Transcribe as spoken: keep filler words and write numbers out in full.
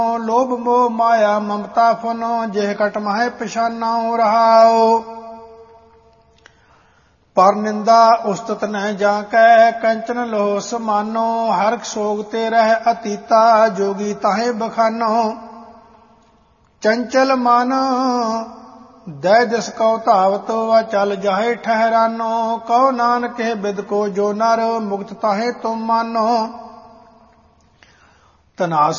ਲੋਭ ਮੋਹ ਮਾਇਆ ਮਮਤਾ ਫੁਨ ਜਿਹ ਕਟ ਮਹਿ ਪਛਾਨਾ ਰਹਾਉ। ਪਰ ਨਿੰਦਾ ਉਸਤਤ ਨਹਿ ਜਾ ਕੈ ਕੰਚਨ ਲੋਹ ਸਮਾਨੋ ਹਰਖ ਸੋਗ ਤੇ ਰਹਿ ਅਤੀਤਾ ਜੋਗੀ ਤਾਹੇ ਬਖਾਨੋ। ਚੰਚਲ ਮਨ ਦੈ ਦਿਸ ਕਉ ਧਾਵਤ ਵਾ ਚਲ ਜਾਹੇ ਠਹਿਰਾਨੋ। ਕਉ ਨਾਨਕ ਬਿਦ ਕੋ ਜੋ ਨਰ ਮੁਕਤ ਤਾਹੇ ਤੁਮ ਮਾਨੋ। ਧਨਾਸ